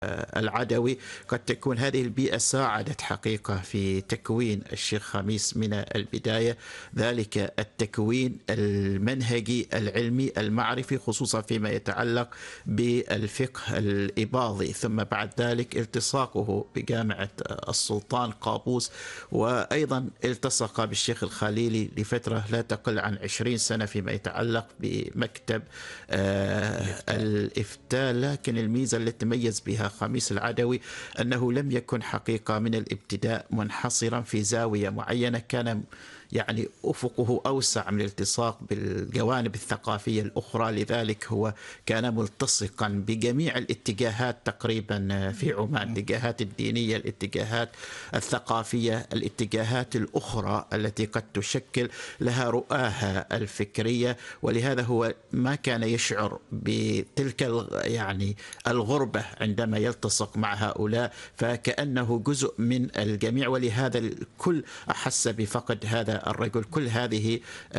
العدوي. قد تكون هذه البيئة ساعدت حقيقة في تكوين الشيخ خميس من البداية، ذلك التكوين المنهجي العلمي المعرفي، خصوصا فيما يتعلق بالفقه الإباضي، ثم بعد ذلك التصاقه بجامعة السلطان قابوس، وأيضا التصق بالشيخ الخليلي لفترة لا تقل عن 20 سنة فيما يتعلق بمكتب الإفتاء. لكن الميزة التي تميز بها خميس العدوي أنه لم يكن حقيقة من الابتداء منحصرا في زاوية معينة، كان يعني أفقه أوسع من الالتصاق بالجوانب الثقافية الأخرى، لذلك هو كان ملتصقا بجميع الاتجاهات تقريبا في عمان، الاتجاهات الدينية، الاتجاهات الثقافية، الاتجاهات الأخرى التي قد تشكل لها رؤاها الفكرية. ولهذا هو ما كان يشعر بتلك يعني الغربة عندما يلتصق مع هؤلاء، فكأنه جزء من الجميع. ولهذا الكل أحس بفقد هذا الرجل. كل هذه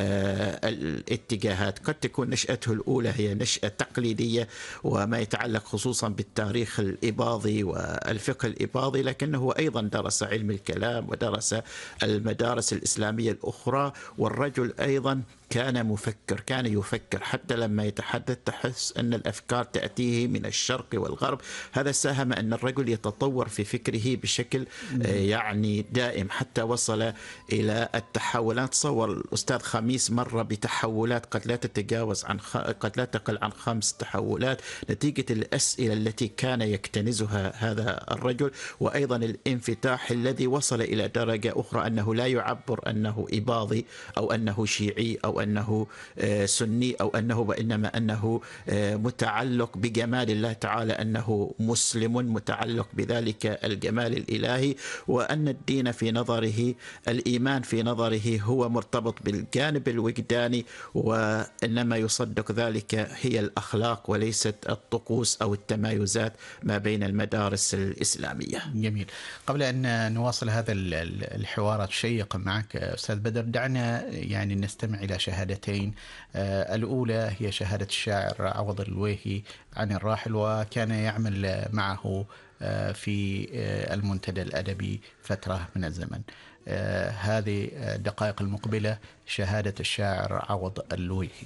الاتجاهات قد تكون نشأته الأولى هي نشأة تقليدية وما يتعلق خصوصا بالتاريخ الإباضي والفقه الإباضي، لكنه أيضا درس علم الكلام ودرس المدارس الإسلامية الأخرى. والرجل أيضا كان مفكر، كان يفكر حتى لما يتحدث تحس أن الأفكار تأتيه من الشرق والغرب. هذا ساهم أن الرجل يتطور في فكره بشكل يعني دائم، حتى وصل إلى التحولات. تصور الأستاذ خميس مر بتحولات قد لا تتجاوز قد لا تقل عن 5 تحولات نتيجة الأسئلة التي كان يكتنزها هذا الرجل، وأيضا الانفتاح الذي وصل إلى درجة أخرى أنه لا يعبر أنه إباضي أو أنه شيعي أو أنه سني أو أنه، وإنما أنه متعلق بجمال الله تعالى، أنه مسلم متعلق بذلك الجمال الإلهي، وأن الدين في نظره، الإيمان في نظره هو مرتبط بالجانب الوجداني، وإنما يصدق ذلك هي الأخلاق وليست الطقوس أو التمايزات ما بين المدارس الإسلامية. جميل. قبل أن نواصل هذا الحوار الشيق معك أستاذ بدر، دعنا يعني نستمع إلى شهادتين. الأولى هي شهادة الشاعر عوض الويهي عن الراحل، وكان يعمل معه في المنتدى الأدبي فترة من الزمن. هذه الدقائق المقبلة شهادة الشاعر عوض الويهي.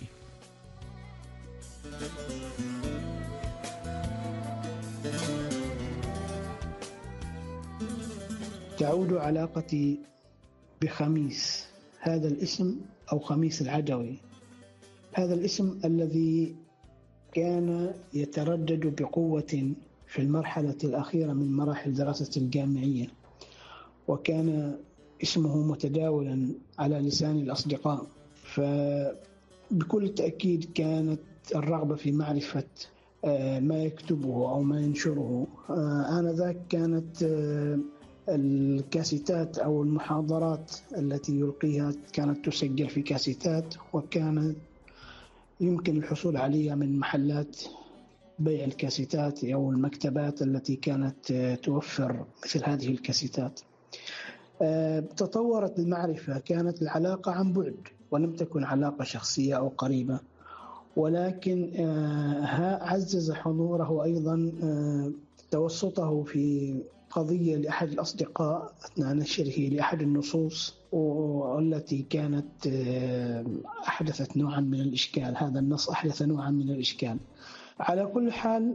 تعود علاقتي بخميس، هذا الاسم أو خميس العدوي، هذا الاسم الذي كان يتردد بقوة في المرحلة الأخيرة من مراحل دراسة الجامعية، وكان اسمه متداولا على لسان الأصدقاء. فبكل تأكيد كانت الرغبة في معرفة ما يكتبه أو ما ينشره. آنذاك كانت الكاسيتات أو المحاضرات التي يلقيها كانت تسجل في كاسيتات، وكانت يمكن الحصول عليها من محلات بيع الكاسيتات أو المكتبات التي كانت توفر مثل هذه الكاسيتات. تطورت المعرفة، كانت العلاقة عن بعد ولم تكن علاقة شخصية أو قريبة، ولكن عزز حضوره أيضا توسطه في قضية لأحد الأصدقاء أثناء نشره لأحد النصوص، والتي كانت أحدثت نوعا من الإشكال. هذا النص أحدث نوعا من الإشكال. على كل حال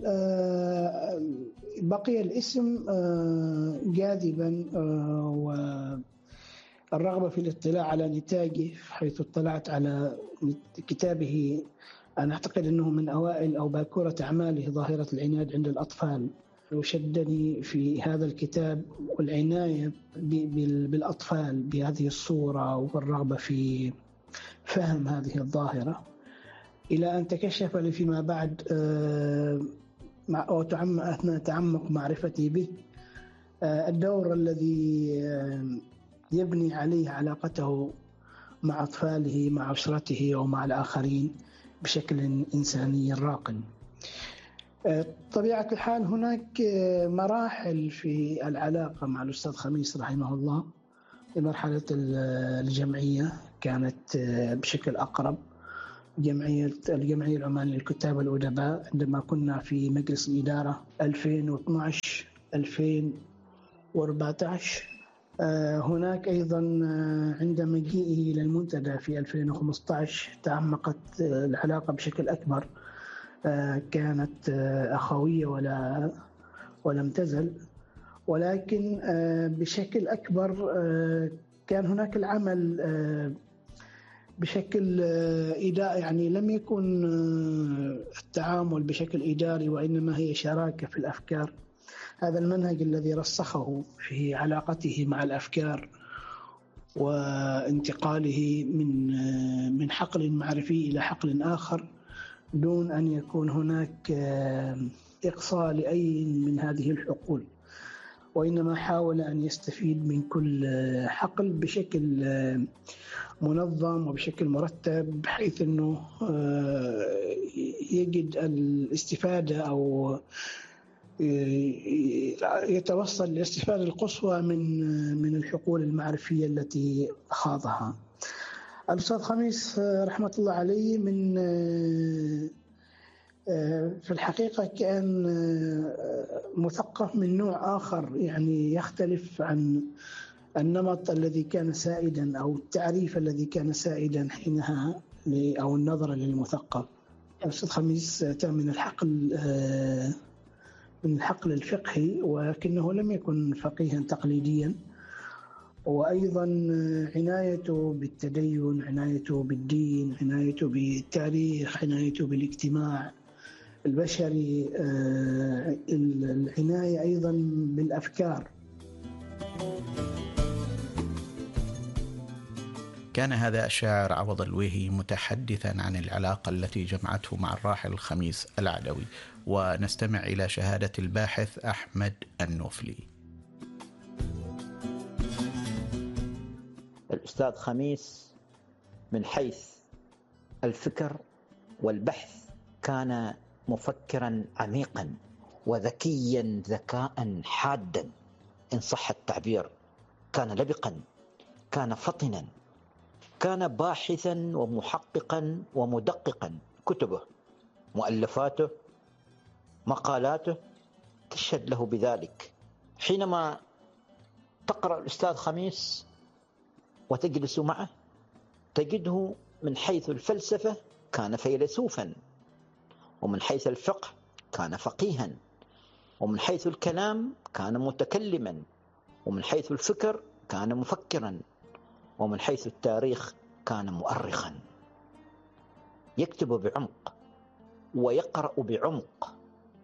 بقي الاسم جاذبا، والرغبة في الاطلاع على نتاجه، حيث اطلعت على كتابه. أنا أعتقد أنه من أوائل أو باكورة أعماله ظاهرة العناد عند الأطفال، وشدني في هذا الكتاب والعناية بالأطفال بهذه الصورة والرغبة في فهم هذه الظاهرة، إلى أن تكشف لي فيما بعد أثناء تعمق معرفتي به الدور الذي يبني عليه علاقته مع أطفاله، مع أسرته ومع الآخرين بشكل إنساني راقٍ. طبيعة الحال هناك مراحل في العلاقة مع الأستاذ خميس رحمه الله. في مرحلة الجمعية كانت بشكل أقرب، الجمعية العمانية للكتاب والأدباء عندما كنا في مجلس الإدارة 2012-2014. هناك أيضا عند مجيئه إلى المنتدى في 2015 تعمقت العلاقة بشكل أكبر، كانت أخوية ولم تزل، ولكن بشكل أكبر كان هناك العمل بشكل إداري، يعني لم يكن التعامل بشكل إداري وإنما هي شراكة في الأفكار. هذا المنهج الذي رسخه في علاقته مع الأفكار وانتقاله من حقل معرفي إلى حقل آخر دون أن يكون هناك إقصاء لأي من هذه الحقول، وإنما حاول أن يستفيد من كل حقل بشكل منظم وبشكل مرتب، بحيث أنه يجد الاستفادة أو يتوصل للاستفادة القصوى من الحقول المعرفية التي خاضها. الأستاذ خميس رحمة الله عليه في الحقيقة كان مثقف من نوع آخر، يعني يختلف عن النمط الذي كان سائدا أو التعريف الذي كان سائدا حينها أو النظرة للمثقف. الأستاذ خميس أتى من الحقل الفقهي، ولكنه لم يكن فقيها تقليديا، وأيضا عنايته بالتدين، عنايته بالدين، عنايته بالتاريخ، عنايته بالاجتماع البشري، العناية أيضا بالأفكار. كان هذا الشاعر عوض الويهي متحدثا عن العلاقة التي جمعته مع الراحل خميس العدوي، ونستمع إلى شهادة الباحث أحمد النوفلي. الأستاذ خميس من حيث الفكر والبحث كان مفكرا عميقا وذكيا ذكاء حادا إن صح التعبير، كان لبقا، كان فطنا، كان باحثا ومحققا ومدققا. كتبه، مؤلفاته، مقالاته تشهد له بذلك. حينما تقرأ الأستاذ خميس وتجلس معه تجده من حيث الفلسفة كان فيلسوفا، ومن حيث الفقه كان فقيها، ومن حيث الكلام كان متكلما، ومن حيث الفكر كان مفكرا، ومن حيث التاريخ كان مؤرخا. يكتب بعمق ويقرأ بعمق،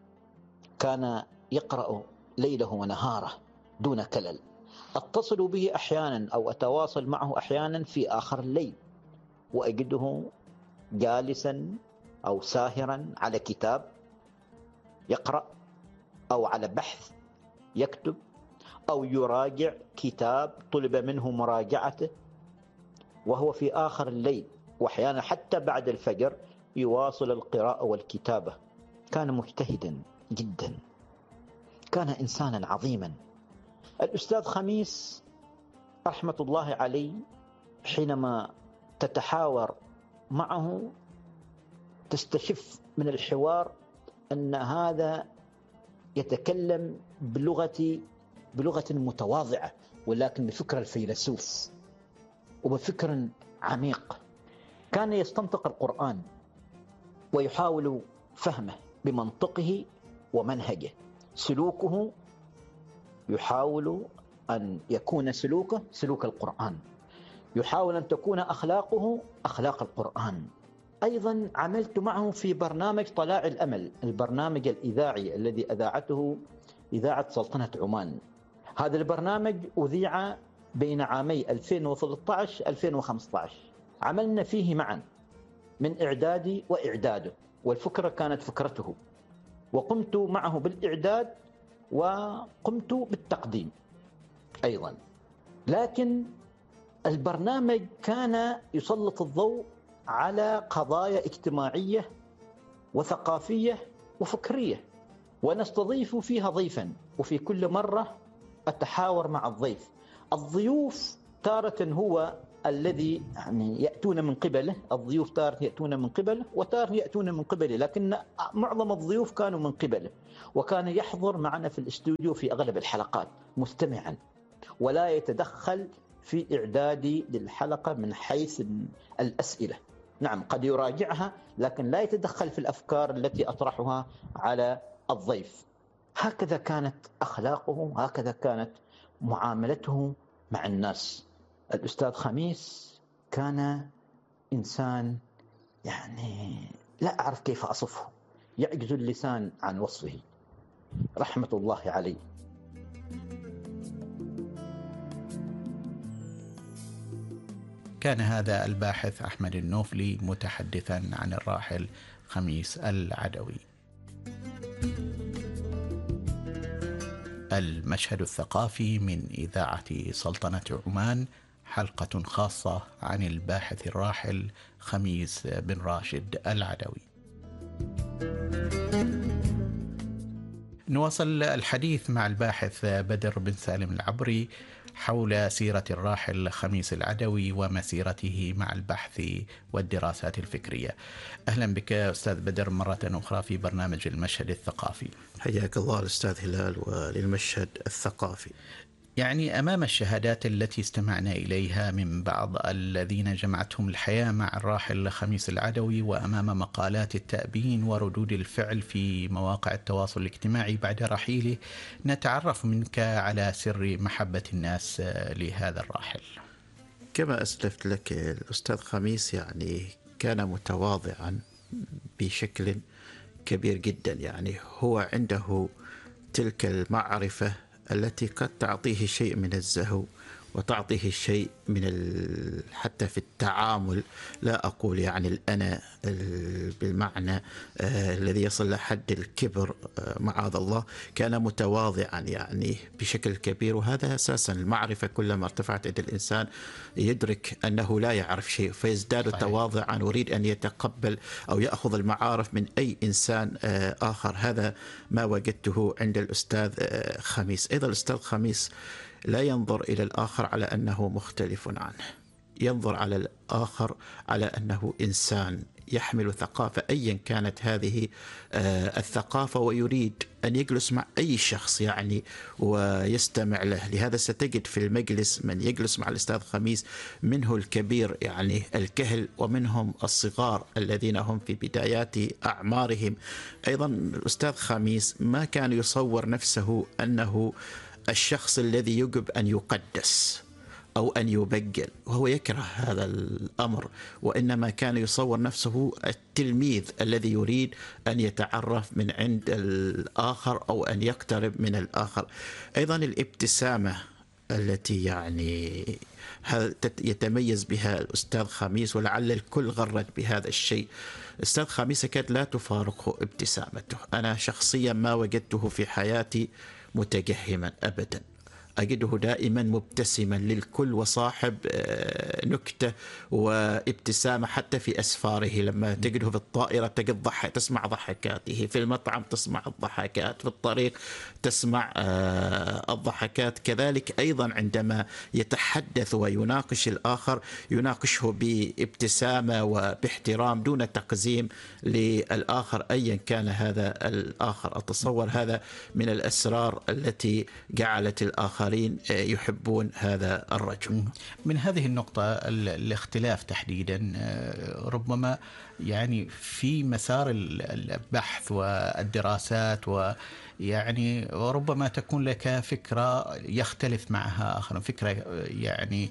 كان يقرأ ليله ونهاره دون كلل. أتصل به أحيانا أو أتواصل معه أحيانا في آخر الليل وأجده جالسا أو ساهرا على كتاب يقرأ، أو على بحث يكتب، أو يراجع كتاب طلب منه مراجعته وهو في آخر الليل، وأحيانا حتى بعد الفجر يواصل القراءة والكتابة. كان مجتهدا جدا، كان إنسانا عظيما. الأستاذ خميس رحمة الله عليه حينما تتحاور معه تستشف من الحوار أن هذا يتكلم بلغة متواضعة، ولكن بفكر الفيلسوف وبفكر عميق. كان يستنطق القرآن ويحاول فهمه بمنطقه ومنهجه. سلوكه يحاول أن يكون سلوك القرآن، يحاول أن تكون أخلاقه أخلاق القرآن. أيضا عملت معه في برنامج طلاع الأمل، البرنامج الإذاعي الذي أذاعته إذاعة سلطنة عمان. هذا البرنامج أذيع بين عامي 2013-2015. عملنا فيه معا من إعدادي وإعداده، والفكرة كانت فكرته، وقمت معه بالإعداد وقمت بالتقديم أيضا. لكن البرنامج كان يسلط الضوء على قضايا اجتماعية وثقافية وفكرية، ونستضيف فيها ضيفا، وفي كل مرة أتحاور مع الضيف. الضيوف تارة هو الذي يعني يأتون من قبله، الضيوف تارة يأتون من قبله وتارة يأتون من قبله، لكن معظم الضيوف كانوا من قبله، وكان يحضر معنا في الاستوديو في أغلب الحلقات مستمعا، ولا يتدخل في إعدادي للحلقة من حيث الأسئلة. نعم قد يراجعها لكن لا يتدخل في الأفكار التي أطرحها على الضيف. هكذا كانت أخلاقه، هكذا كانت معاملته مع الناس. الأستاذ خميس كان إنسان يعني لا أعرف كيف أصفه، يعجز اللسان عن وصفه، رحمة الله عليه. كان هذا الباحث أحمد النوفلي متحدثا عن الراحل خميس العدوي. المشهد الثقافي من إذاعة سلطنة عمان، حلقة خاصة عن الباحث الراحل خميس بن راشد العدوي. نواصل الحديث مع الباحث بدر بن سالم العبري حول سيرة الراحل خميس العدوي ومسيرته مع البحث والدراسات الفكرية. أهلا بك أستاذ بدر مرة أخرى في برنامج المشهد الثقافي. حياك الله الأستاذ هلال وللمشهد الثقافي. يعني أمام الشهادات التي استمعنا إليها من بعض الذين جمعتهم الحياة مع الراحل خميس العدوي، وأمام مقالات التأبين وردود الفعل في مواقع التواصل الاجتماعي بعد رحيله، نتعرف منك على سر محبة الناس لهذا الراحل. كما أسلفت لك الأستاذ خميس يعني كان متواضعا بشكل كبير جدا، يعني هو عنده تلك المعرفة التي قد تعطيه شيء من الزهو وتعطيه شيء من حتى في التعامل، لا أقول يعني الأنا بالمعنى الذي يصل لحد الكبر معاذ الله. كان متواضعا يعني بشكل كبير، وهذا أساسا المعرفة كلما ارتفعت عند الإنسان يدرك أنه لا يعرف شيء فيزداد تواضعا ويريد أن يتقبل أو يأخذ المعارف من أي إنسان آخر. هذا ما وجدته عند الأستاذ خميس. أيضا الأستاذ خميس لا ينظر إلى الآخر على أنه مختلف عنه، ينظر على الآخر على أنه إنسان يحمل ثقافة أيا كانت هذه الثقافة، ويريد أن يجلس مع أي شخص يعني ويستمع له. لهذا ستجد في المجلس من يجلس مع الأستاذ خميس منه الكبير يعني الكهل، ومنهم الصغار الذين هم في بدايات أعمارهم. أيضا الأستاذ خميس ما كان يصور نفسه أنه الشخص الذي يجب أن يقدس أو أن يبجل، وهو يكره هذا الأمر، وإنما كان يصور نفسه التلميذ الذي يريد أن يتعرف من عند الآخر أو أن يقترب من الآخر. أيضا الابتسامة التي يعني يتميز بها الأستاذ خميس، ولعل الكل غرد بهذا الشيء. الأستاذ خميس كاد لا تفارقه ابتسامته. أنا شخصيا ما وجدته في حياتي متجهما أبدا، أجده دائما مبتسما للكل وصاحب نكتة وابتسامة، حتى في أسفاره لما تجده في الطائرة تجد تسمع ضحكاته، في المطعم تسمع الضحكات، في الطريق تسمع الضحكات. كذلك أيضا عندما يتحدث ويناقش الآخر يناقشه بابتسامة وباحترام دون تقزيم للآخر أيا كان هذا الآخر. أتصور هذا من الأسرار التي جعلت الآخرين يحبون هذا الرجل. من هذه النقطة الاختلاف تحديدا ربما يعني في مسار البحث والدراسات، ويعني وربما تكون لك فكرة يختلف معها آخر، فكرة يعني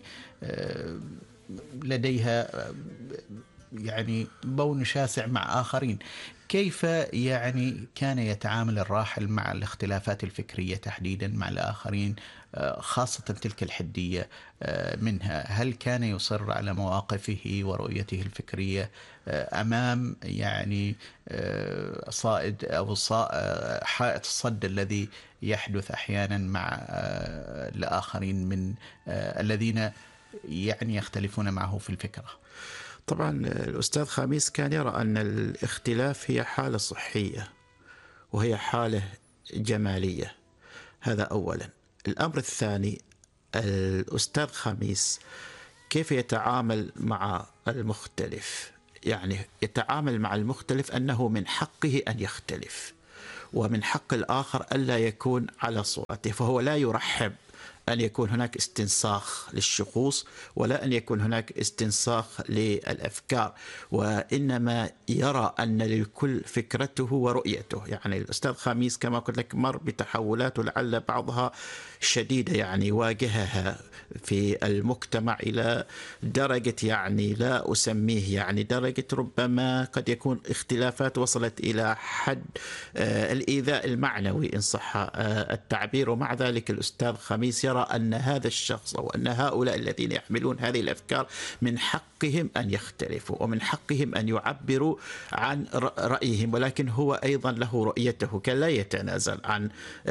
لديها يعني بون شاسع مع آخرين. كيف يعني كان يتعامل الراحل مع الاختلافات الفكرية تحديدا مع الآخرين، خاصة تلك الحدية منها؟ هل كان يصر على مواقفه ورؤيته الفكرية أمام يعني صائد أو حائط الصد الذي يحدث أحيانا مع الآخرين من الذين يعني يختلفون معه في الفكرة؟ طبعا الأستاذ خميس كان يرى أن الاختلاف هي حالة صحية وهي حالة جمالية. هذا أولا. الأمر الثاني، الأستاذ خميس كيف يتعامل مع المختلف؟ يعني يتعامل مع المختلف أنه من حقه أن يختلف، ومن حق الآخر ألا يكون على صورته، فهو لا يرحب أن يكون هناك استنساخ للشخوص ولا أن يكون هناك استنساخ للأفكار، وإنما يرى أن للكل فكرته ورؤيته. يعني الأستاذ خميس كما قلت لك مر بتحولات ولعل بعضها شديدة، يعني واجهها في المجتمع إلى درجة يعني لا أسميه يعني درجة ربما قد يكون اختلافات وصلت إلى حد الإيذاء المعنوي إن صح التعبير. ومع ذلك الأستاذ خميس يرى أن هذا الشخص أو أن هؤلاء الذين يحملون هذه الأفكار من حقهم أن يختلفوا ومن حقهم أن يعبروا عن رأيهم، ولكن هو أيضا له رؤيته، كان لا يتنازل عن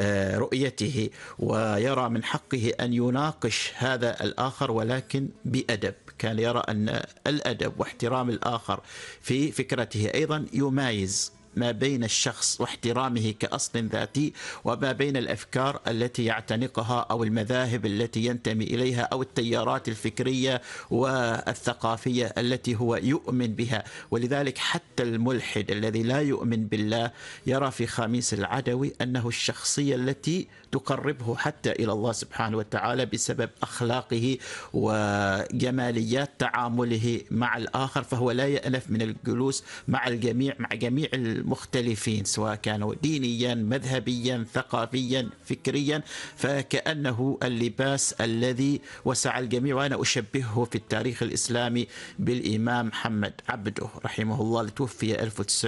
رؤيته، ويرى من حقه أن يناقش هذا الآخر ولكن بأدب. كان يرى أن الأدب واحترام الآخر في فكرته أيضا يمايز ما بين الشخص واحترامه كأصل ذاتي وما بين الأفكار التي يعتنقها أو المذاهب التي ينتمي إليها أو التيارات الفكرية والثقافية التي هو يؤمن بها. ولذلك حتى الملحد الذي لا يؤمن بالله يرى في خميس العدوي أنه الشخصية التي تقربه حتى إلى الله سبحانه وتعالى بسبب أخلاقه وجماليات تعامله مع الآخر، فهو لا يأنف من الجلوس مع الجميع، مع جميع المختلفين سواء كانوا دينيا مذهبيا ثقافيا فكريا، فكأنه اللباس الذي وسع الجميع. وأنا أشبهه في التاريخ الإسلامي بالإمام محمد عبده رحمه الله اللي توفي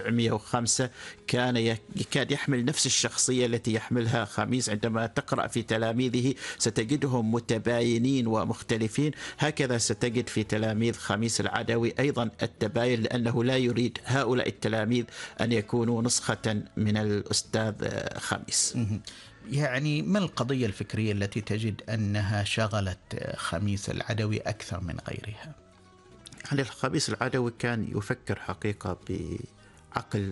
1905، كان يكاد يحمل نفس الشخصية التي يحملها خميس. عندما تقرأ في تلاميذه ستجدهم متباينين ومختلفين، هكذا ستجد في تلاميذ خميس العدوي أيضا التباين، لأنه لا يريد هؤلاء التلاميذ أن يكونوا نسخة من الأستاذ خميس. يعني ما القضية الفكرية التي تجد أنها شغلت خميس العدوي أكثر من غيرها؟ يعني خميس العدوي كان يفكر حقيقة بعقل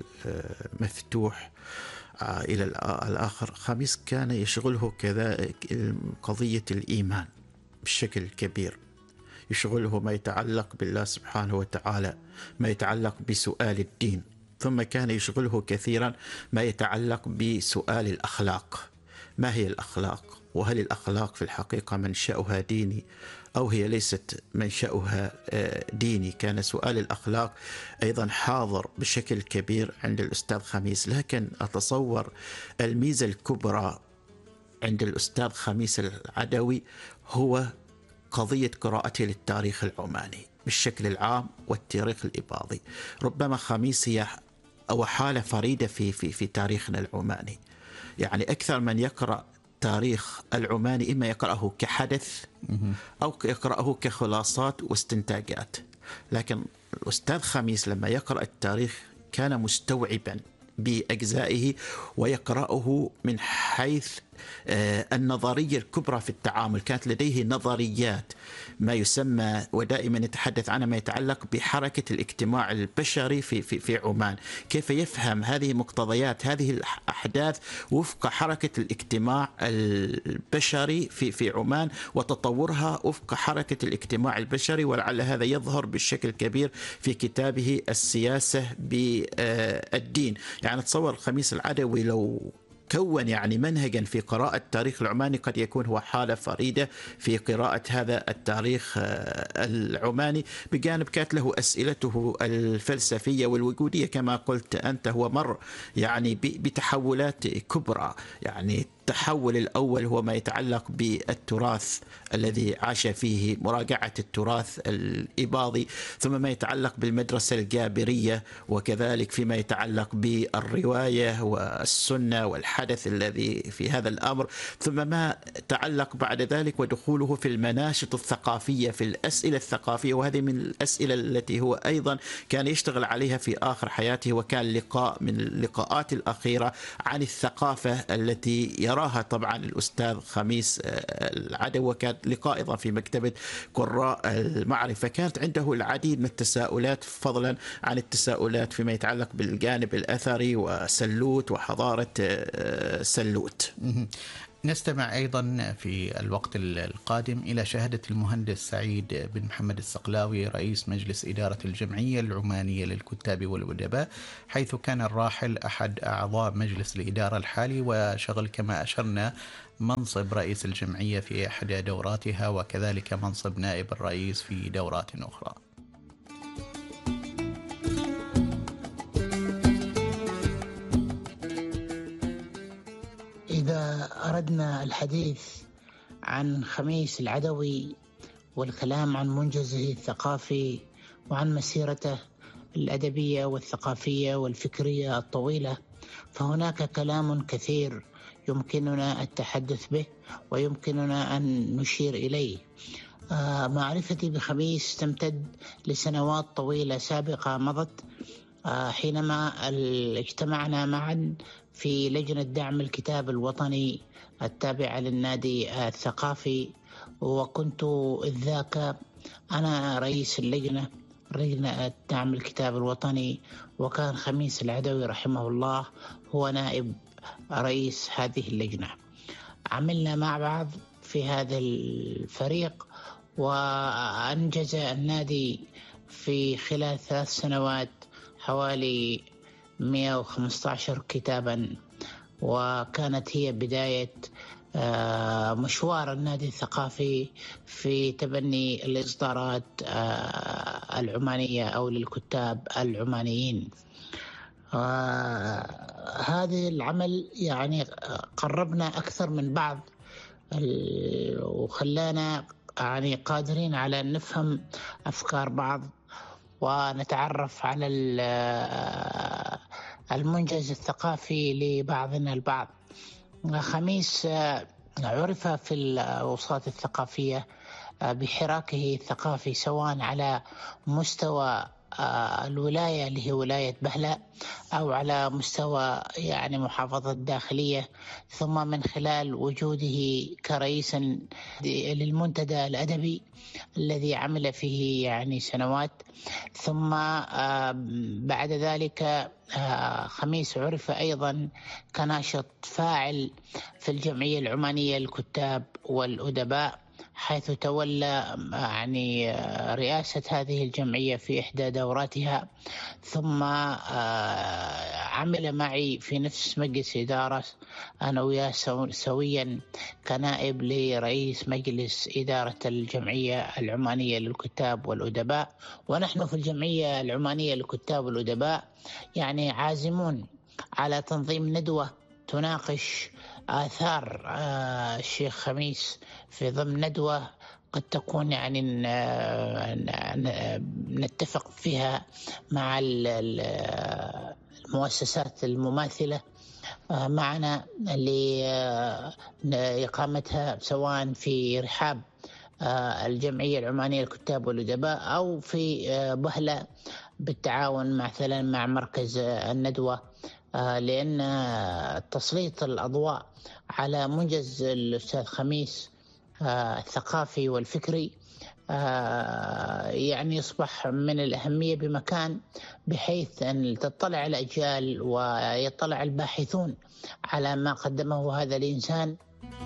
مفتوح إلى الآخر. خميس كان يشغله كذا قضية الإيمان بشكل كبير، يشغله ما يتعلق بالله سبحانه وتعالى، ما يتعلق بسؤال الدين، ثم كان يشغله كثيرا ما يتعلق بسؤال الأخلاق. ما هي الأخلاق؟ وهل الأخلاق في الحقيقة منشأها ديني أو هي ليست منشأها ديني؟ كان سؤال الأخلاق أيضا حاضر بشكل كبير عند الأستاذ خميس. لكن أتصور الميزة الكبرى عند الأستاذ خميس العدوي هو قضية قراءته للتاريخ العماني بالشكل العام والتاريخ الإباضي. ربما خميس هي أو حالة فريدة في تاريخنا العماني. يعني أكثر من يقرأ تاريخ العماني إما يقرأه كحدث أو يقرأه كخلاصات واستنتاجات، لكن الأستاذ خميس لما يقرأ التاريخ كان مستوعبا بأجزائه ويقرأه من حيث النظرية الكبرى في التعامل. كانت لديه نظريات ما يسمى ودائما يتحدث عنها ما يتعلق بحركة الاجتماع البشري في عمان، كيف يفهم هذه مقتضيات هذه الأحداث وفق حركة الاجتماع البشري في عمان وتطورها وفق حركة الاجتماع البشري. ولعل هذا يظهر بشكل كبير في كتابه السياسة بالدين. يعني تصور خميس العدوي لو كون يعني منهجا في قراءة التاريخ العماني قد يكون هو حالة فريدة في قراءة هذا التاريخ العماني، بجانب كانت له أسئلته الفلسفية والوجودية كما قلت أنت. هو مر يعني بتحولات كبرى. يعني التحول الأول هو ما يتعلق بالتراث الذي عاش فيه، مراجعة التراث الإباضي، ثم ما يتعلق بالمدرسة الجابرية، وكذلك فيما يتعلق بالرواية والسنة والحدث الذي في هذا الأمر، ثم ما تعلق بعد ذلك ودخوله في المناشط الثقافية، في الأسئلة الثقافية. وهذه من الأسئلة التي هو أيضا كان يشتغل عليها في آخر حياته، وكان لقاء من اللقاءات الأخيرة عن الثقافة التي يراها طبعا الأستاذ خميس العدوي، وكان لقاء أيضا في مكتبة قراء المعرفة. كانت عنده العديد من التساؤلات فضلا عن التساؤلات فيما يتعلق بالجانب الأثري وسلوت وحضارة سلوت. نستمع أيضا في الوقت القادم إلى شهادة المهندس سعيد بن محمد الصقلاوي رئيس مجلس إدارة الجمعية العمانية للكتاب والأدباء، حيث كان الراحل أحد أعضاء مجلس الإدارة الحالي، وشغل كما أشرنا منصب رئيس الجمعية في إحدى دوراتها، وكذلك منصب نائب الرئيس في دورات أخرى. إذا أردنا الحديث عن خميس العدوي والكلام عن منجزه الثقافي وعن مسيرته الأدبية والثقافية والفكرية الطويلة، فهناك كلام كثير يمكننا التحدث به ويمكننا أن نشير إليه. معرفتي بخميس تمتد لسنوات طويلة سابقة مضت، حينما اجتمعنا معا في لجنة دعم الكتاب الوطني التابعة للنادي الثقافي، وكنت إذ ذاك أنا رئيس لجنة دعم الكتاب الوطني، وكان خميس العدوي رحمه الله هو نائب رئيس هذه اللجنة. عملنا مع بعض في هذا الفريق، وأنجز النادي في خلال 3 سنوات حوالي 115 كتابا، وكانت هي بداية مشوار النادي الثقافي في تبني الإصدارات العمانية أو للكتاب العمانيين. هذا العمل يعني قربنا أكثر من بعض، وخلانا يعني قادرين على أن نفهم أفكار بعض ونتعرف على المنجز الثقافي لبعضنا البعض. خميس عرف في الأوساط الثقافية بحراكه الثقافي، سواء على مستوى الولاية اللي هي ولاية بهلة أو على مستوى يعني محافظة الداخلية، ثم من خلال وجوده كرئيس للمنتدى الأدبي الذي عمل فيه يعني سنوات، ثم بعد ذلك خميس عرف أيضا كناشط فاعل في الجمعية العمانية للكتاب والأدباء، حيث تولى يعني رئاسة هذه الجمعية في إحدى دوراتها، ثم عمل معي في نفس مجلس إدارة أنا وياه سويا كنائب لرئيس مجلس إدارة الجمعية العمانية للكتاب والأدباء. ونحن في الجمعية العمانية للكتاب والأدباء يعني عازمون على تنظيم ندوة تناقش آثار الشيخ خميس في ضمن ندوة قد تكون يعني نتفق فيها مع المؤسسات المماثلة معنا لإقامتها، سواء في رحاب الجمعية العمانية للكتاب والأدباء أو في بهلة بالتعاون مثلا مع مركز الندوة، لأن تسليط الأضواء على منجز الأستاذ خميس الثقافي والفكري يعني يصبح من الأهمية بمكان، بحيث أن تطلع الأجيال ويطلع الباحثون على ما قدمه هذا الإنسان.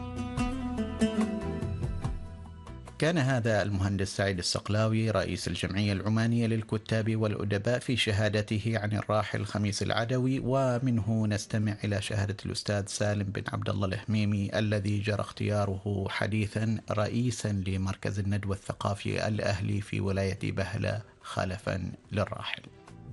كان هذا المهندس سعيد الصقلاوي رئيس الجمعية العمانية للكتاب والأدباء في شهادته عن الراحل خميس العدوي. ومنه نستمع إلى شهادة الأستاذ سالم بن عبد الله الهميمي الذي جرى اختياره حديثا رئيسا لمركز الندوة الثقافي الأهلي في ولاية بهلة خلفا للراحل.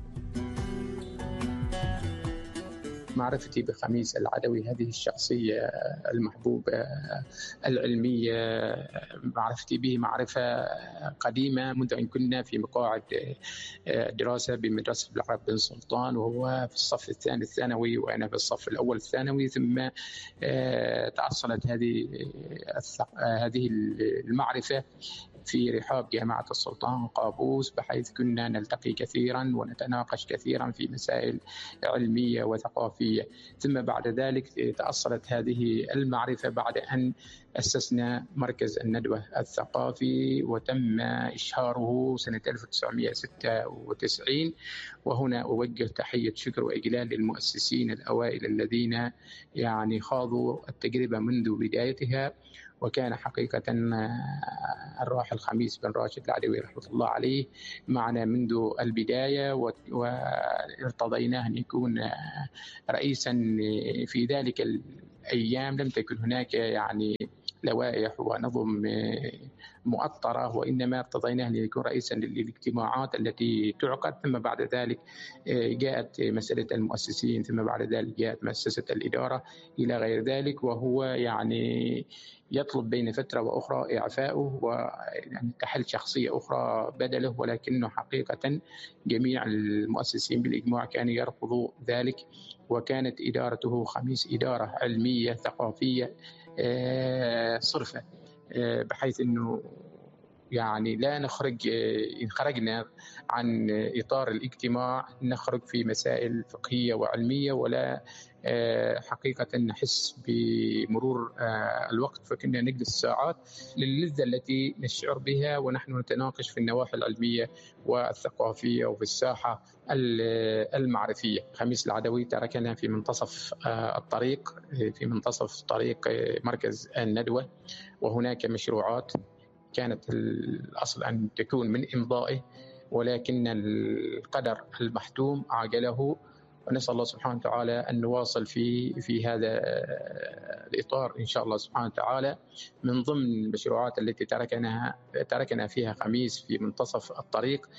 معرفتي بخميس العدوي، هذه الشخصية المحبوبة العلمية، معرفتي به معرفة قديمة منذ أن كنا في مقاعد دراسة بمدرسة العرب بن سلطان، وهو في الصف الثاني الثانوي وأنا في الصف الأول الثانوي. ثم تأصلت هذه المعرفة في رحاب جامعة السلطان قابوس، بحيث كنا نلتقي كثيرا ونتناقش كثيرا في مسائل علمية وثقافية. ثم بعد ذلك تأصلت هذه المعرفة بعد أن أسسنا مركز الندوة الثقافي، وتم إشهاره سنة 1996. وهنا أوجه تحية شكر وإجلال للمؤسسين الأوائل الذين يعني خاضوا التجربة منذ بدايتها. وكان حقيقة الراحل خميس بن راشد العدوي رحمة الله عليه معنا منذ البداية، وارتضيناه أن يكون رئيسا في ذلك الأيام. لم تكن هناك يعني لوائح ونظم مؤطرة، وإنما ارتضيناه أن يكون رئيسا للاجتماعات التي تعقد. ثم بعد ذلك جاءت مسألة المؤسسين، ثم بعد ذلك جاءت مؤسسة الإدارة إلى غير ذلك. وهو يعني يطلب بين فترة وأخرى إعفاؤه ويعني تحل شخصية أخرى بدله، ولكنه حقيقة جميع المؤسسين بالإجماع كانوا يرفضوا ذلك. وكانت إدارته خميس إدارة علمية ثقافية صرفة، بحيث أنه يعني لا نخرج، إن خرجنا عن إطار الاجتماع نخرج في مسائل فقهية وعلمية، ولا حقيقة نحس بمرور الوقت، فكنا نجلس ساعات للذة التي نشعر بها ونحن نتناقش في النواحي العلمية والثقافية وفي الساحة المعرفية. خميس العدوي تركنا في منتصف الطريق، في منتصف طريق مركز الندوة، وهناك مشروعات كانت الأصل أن تكون من إمضائه، ولكن القدر المحتوم عجله. ونسأل الله سبحانه وتعالى أن نواصل في هذا الإطار إن شاء الله سبحانه وتعالى. من ضمن المشروعات التي تركنا فيها خميس في منتصف الطريق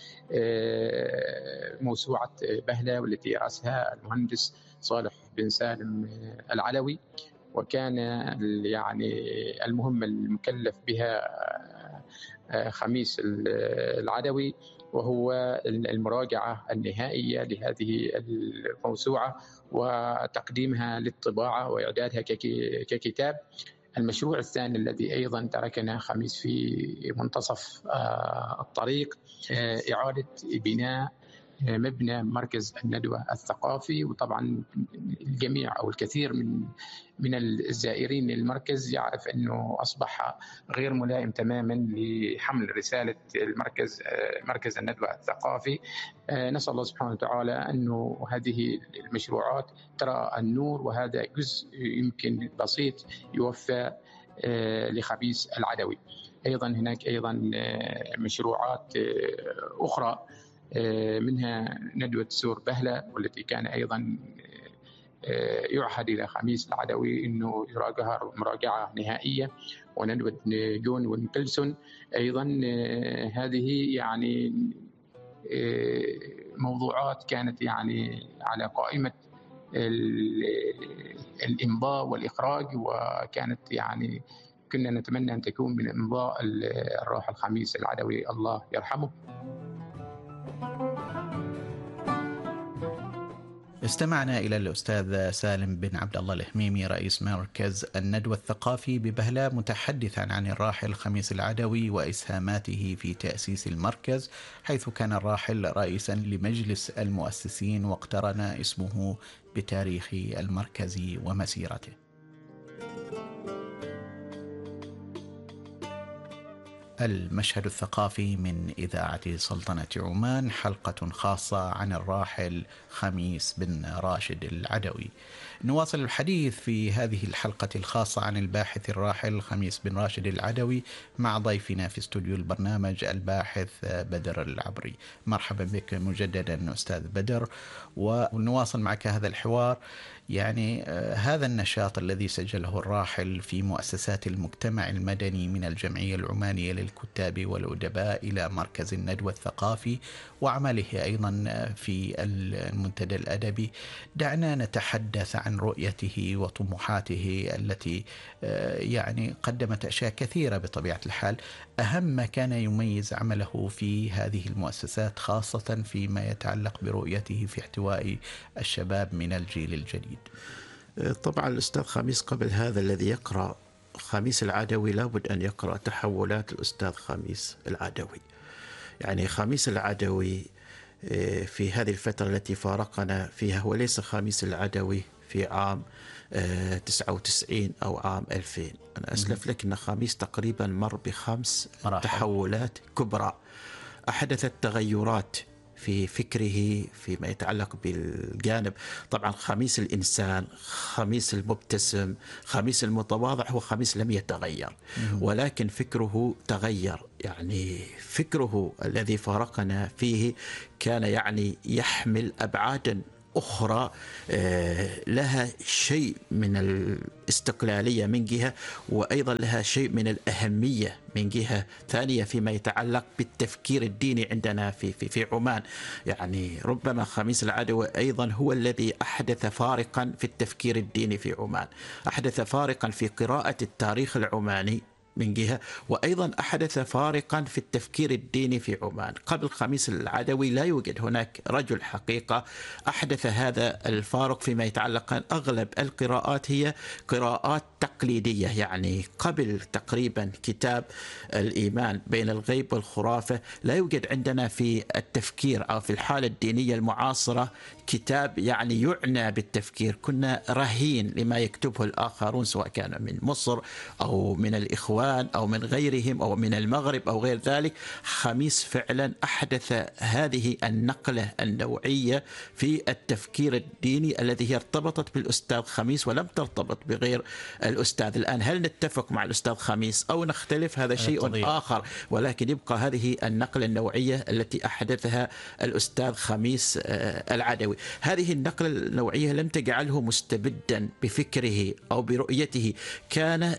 موسوعة بهلة، والتي رأسها المهندس صالح بن سالم العلوي، وكان يعني المهمة المكلف بها خميس العدوي، وهو المراجعة النهائية لهذه الموسوعة وتقديمها للطباعة وإعدادها ككتاب. المشروع الثاني الذي أيضا تركنا خميس في منتصف الطريق إعادة بناء مبنى مركز الندوة الثقافي. وطبعا الجميع أو الكثير من الزائرين للمركز يعرف أنه أصبح غير ملائم تماما لحمل رسالة مركز الندوة الثقافي. نسأل الله سبحانه وتعالى أنه هذه المشروعات ترى النور، وهذا جزء يمكن بسيط يوفى لخميس العدوي. أيضا هناك أيضا مشروعات أخرى، منها ندوة سور بهلة، والتي كان أيضا يعهد إلى خميس العدوي أنه يراجعها مراجعة نهائية. وندوة جون ونيكلسون أيضا، هذه يعني موضوعات كانت يعني على قائمة الإمضاء والإخراج، وكانت يعني كنا نتمنى أن تكون من إمضاء الراحل خميس العدوي الله يرحمه. استمعنا إلى الأستاذ سالم بن عبد الله الهميمي رئيس مركز الندوة الثقافي ببهلة، متحدثا عن الراحل خميس العدوي وإسهاماته في تأسيس المركز، حيث كان الراحل رئيسا لمجلس المؤسسين واقترن اسمه بتاريخ المركز ومسيرته. المشهد الثقافي من إذاعة سلطنة عمان، حلقة خاصة عن الراحل خميس بن راشد العدوي. نواصل الحديث في هذه الحلقة الخاصة عن الباحث الراحل خميس بن راشد العدوي مع ضيفنا في استوديو البرنامج الباحث بدر العبري. مرحبا بك مجددا أستاذ بدر، ونواصل معك هذا الحوار. يعني هذا النشاط الذي سجله الراحل في مؤسسات المجتمع المدني، من الجمعية العمانية للكتاب والأدباء إلى مركز الندوة الثقافي، وعمله أيضا في المنتدى الأدبي، دعنا نتحدث عن رؤيته وطموحاته التي يعني قدمت أشياء كثيرة بطبيعة الحال. أهم ما كان يميز عمله في هذه المؤسسات، خاصة فيما يتعلق برؤيته في احتواء الشباب من الجيل الجديد. طبعا الأستاذ خميس قبل هذا الذي يقرأ خميس العدوي لابد أن يقرأ تحولات الأستاذ خميس العدوي. يعني خميس العدوي في هذه الفترة التي فارقنا فيها هو ليس خميس العدوي في عام 99 أو عام 2000. أنا أسلف لك أن خميس تقريبا مر ب5 تحولات كبرى أحدثت تغيرات في فكره فيما يتعلق بالجانب. طبعا خميس الإنسان، خميس المبتسم، خميس المتواضع هو خميس لم يتغير، ولكن فكره تغير. يعني فكره الذي فارقنا فيه كان يعني يحمل أبعادا أخرى لها شيء من الاستقلالية من جهة، وأيضا لها شيء من الأهمية من جهة ثانية فيما يتعلق بالتفكير الديني عندنا في عمان. يعني ربما خميس العدوي أيضا هو الذي أحدث فارقا في التفكير الديني في عمان، أحدث فارقا في قراءة التاريخ العماني من جهة، وأيضا أحدث فارقا في التفكير الديني في عمان. قبل خميس العدوي لا يوجد هناك رجل حقيقة أحدث هذا الفارق فيما يتعلق أن أغلب القراءات هي قراءات تقليدية. يعني قبل تقريبا كتاب الإيمان بين الغيب والخرافة لا يوجد عندنا في التفكير أو في الحالة الدينية المعاصرة كتاب يعني يعنى بالتفكير. كنا رهين لما يكتبه الآخرون سواء كان من مصر أو من الإخوان أو من غيرهم أو من المغرب أو غير ذلك. خميس فعلا أحدث هذه النقلة النوعية في التفكير الديني الذي هي ارتبطت بالأستاذ خميس ولم ترتبط بغير الأستاذ. الآن هل نتفق مع الأستاذ خميس أو نختلف هذا شيء آخر، ولكن يبقى هذه النقلة النوعية التي أحدثها الأستاذ خميس العدوي. هذه النقلة النوعية لم تجعله مستبدا بفكره أو برؤيته، كان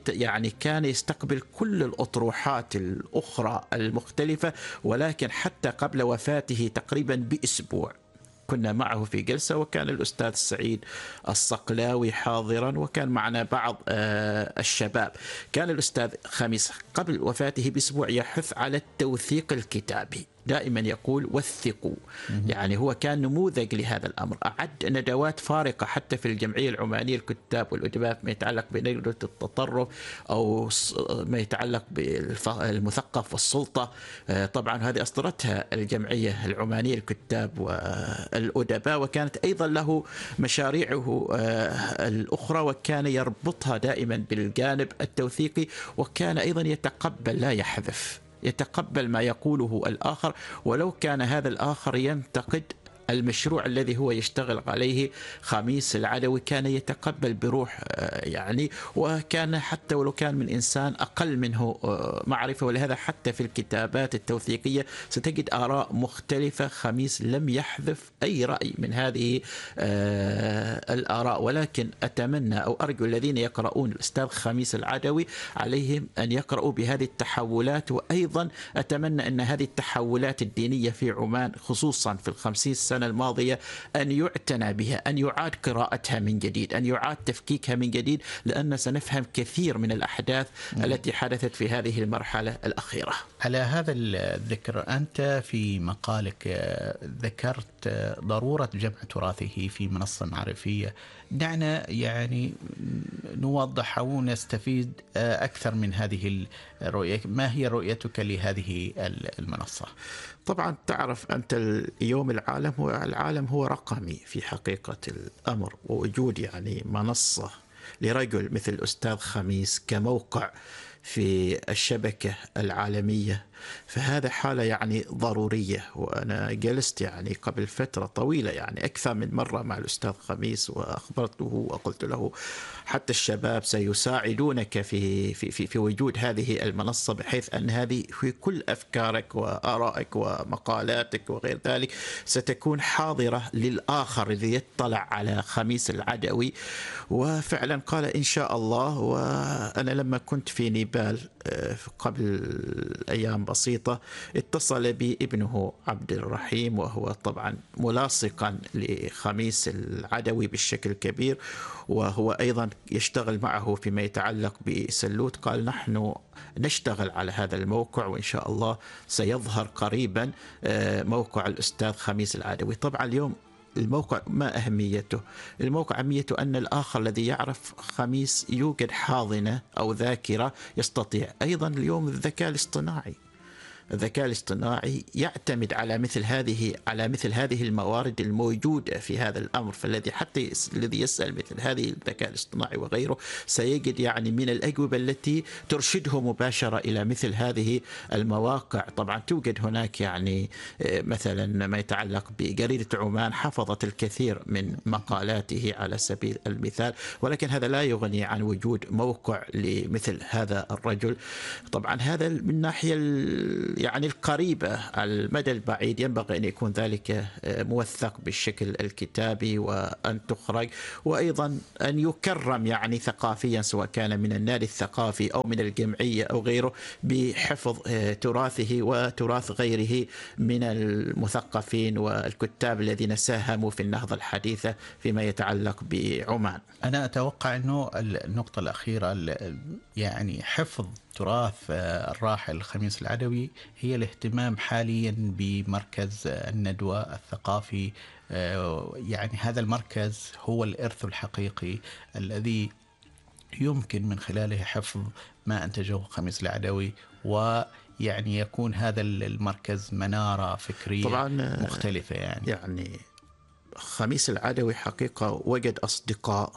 كان يستقبل كل الأطروحات الأخرى المختلفة. ولكن حتى قبل وفاته تقريبا بأسبوع كنا معه في جلسة، وكان الأستاذ سعيد الصقلاوي حاضرا، وكان معنا بعض الشباب. كان الأستاذ خميس قبل وفاته بأسبوع يحث على التوثيق الكتابي، دائما يقول وثقوا. يعني هو كان نموذج لهذا الأمر. أعد ندوات فارقة حتى في الجمعية العمانية الكتاب والأدباء ما يتعلق بنقلة التطرف أو ما يتعلق بالمثقف والسلطة. طبعا هذه أصدرتها الجمعية العمانية الكتاب والأدباء، وكانت أيضا له مشاريعه الأخرى، وكان يربطها دائما بالجانب التوثيقي، وكان أيضا يتقبل لا يحذف، يتقبل ما يقوله الآخر ولو كان هذا الآخر ينتقد المشروع الذي هو يشتغل عليه. خميس العدوي كان يتقبل بروح يعني، وكان حتى ولو كان من إنسان أقل منه معرفة. ولهذا حتى في الكتابات التوثيقية ستجد آراء مختلفة. خميس لم يحذف أي رأي من هذه الآراء. ولكن أتمنى أو أرجو الذين يقرؤون الأستاذ خميس العدوي عليهم أن يقرؤوا بهذه التحولات. وأيضا أتمنى أن هذه التحولات الدينية في عمان خصوصا في 50 سنة الماضية أن يعتنى بها، أن يعاد قراءتها من جديد، أن يعاد تفكيكها من جديد، لأن سنفهم كثير من الأحداث التي حدثت في هذه المرحلة الأخيرة. على هذا الذكر، أنت في مقالك ذكرت ضرورة جمع تراثه في منصة معرفية. دعنا يعني نوضح أو نستفيد أكثر من هذه الرؤية. ما هي رؤيتك لهذه المنصة؟ طبعا تعرف أنت اليوم العالم هو رقمي في حقيقة الأمر، ووجود يعني منصة لرجل مثل الأستاذ خميس كموقع في الشبكة العالمية، فهذا حالة يعني ضرورية. وأنا جلست يعني قبل فترة طويلة يعني أكثر من مرة مع الأستاذ خميس، وأخبرته وقلت له حتى الشباب سيساعدونك في وجود هذه المنصة، بحيث أن هذه في كل أفكارك وآرائك ومقالاتك وغير ذلك ستكون حاضرة للآخر الذي يطلع على خميس العدوي. وفعلا قال إن شاء الله. وأنا لما كنت في نيبال قبل أيام بسيطة اتصل بي ابنه عبد الرحيم، وهو طبعا ملاصقا لخميس العدوي بالشكل كبير، وهو أيضا يشتغل معه فيما يتعلق بسلوت. قال نحن نشتغل على هذا الموقع، وإن شاء الله سيظهر قريبا موقع الأستاذ خميس العدوي. طبعا اليوم الموقع ما أهميته؟ الموقع أهميته أن الآخر الذي يعرف خميس يوجد حاضنة أو ذاكرة يستطيع. أيضا اليوم الذكاء الاصطناعي الذكاء الاصطناعي يعتمد على مثل هذه الموارد الموجودة في هذا الأمر. فالذي حتى الذي يسأل مثل هذه الذكاء الاصطناعي وغيره سيجد يعني من الأجوبة التي ترشده مباشرة إلى مثل هذه المواقع. طبعا توجد هناك يعني مثلا ما يتعلق بجريدة عمان حفظت الكثير من مقالاته على سبيل المثال، ولكن هذا لا يغني عن وجود موقع لمثل هذا الرجل. طبعا هذا من ناحية يعني القريبة. على المدى البعيد ينبغي أن يكون ذلك موثق بالشكل الكتابي وأن تخرج، وأيضا أن يكرم يعني ثقافيا، سواء كان من النادي الثقافي أو من الجمعية أو غيره، بحفظ تراثه وتراث غيره من المثقفين والكتاب الذين ساهموا في النهضة الحديثة فيما يتعلق بعمان. أنا أتوقع أنه النقطة الأخيرة يعني حفظ تراث الراحل خميس العدوي هي الاهتمام حاليا بمركز الندوة الثقافي. يعني هذا المركز هو الإرث الحقيقي الذي يمكن من خلاله حفظ ما أنتجه خميس العدوي، ويعني يكون هذا المركز منارة فكرية طبعا مختلفة. يعني خميس العدوي حقيقة وجد أصدقاء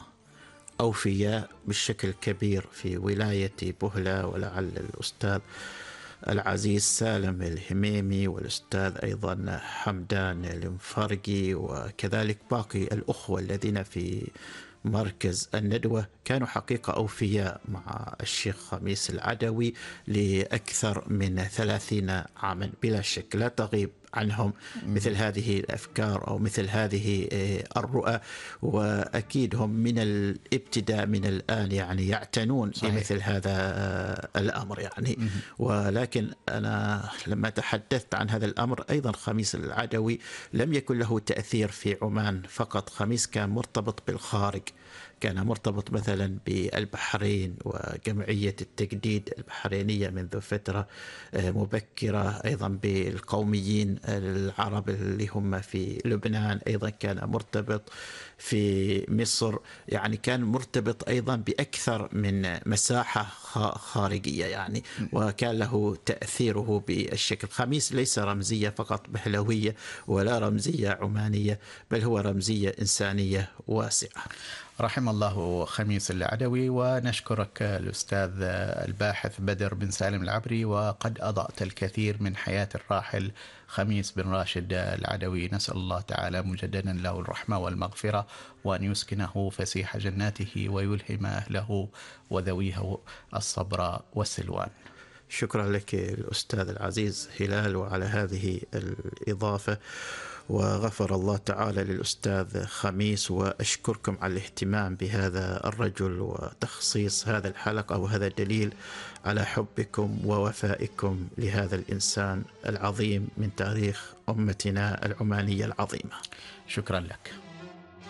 أوفياء بالشكل كبير في ولاية بهلة، ولعل الأستاذ العزيز سالم الهميمي والأستاذ أيضا حمدان المفرقي، وكذلك باقي الأخوة الذين في مركز الندوة كانوا حقيقة أوفياء مع الشيخ خميس العدوي لأكثر من 30 عاما. بلا شك لا تغيب عنهم مثل هذه الأفكار أو مثل هذه الرؤى، وأكيد هم من الابتداء من الآن يعني يعتنون بمثل هذا الأمر يعني. ولكن أنا لما تحدثت عن هذا الأمر أيضا خميس العدوي لم يكن له تأثير في عمان فقط. خميس كان مرتبط بالخارج، كان مرتبط مثلا بالبحرين وجمعية التجديد البحرينية منذ فترة مبكرة، أيضا بالقوميين العرب اللي هم في لبنان، أيضا كان مرتبط في مصر، يعني كان مرتبط أيضا بأكثر من مساحة خارجية يعني، وكان له تأثيره بالشكل. خميس ليس رمزية فقط بهلوية ولا رمزية عمانية، بل هو رمزية إنسانية واسعة. رحم الله خميس العدوي. ونشكرك الأستاذ الباحث بدر بن سالم العبري، وقد أضأت الكثير من حياة الراحل خميس بن راشد العدوي. نسأل الله تعالى مجددا له الرحمة والمغفرة، وأن يسكنه فسيح جناته ويلهم أهله وذويه الصبر والسلوان. شكرا لك الأستاذ العزيز هلال وعلى هذه الإضافة، وغفر الله تعالى للأستاذ خميس. وأشكركم على الاهتمام بهذا الرجل وتخصيص هذا الحلقة، وهذا دليل على حبكم ووفائكم لهذا الإنسان العظيم من تاريخ أمتنا العمانية العظيمة. شكرا لك.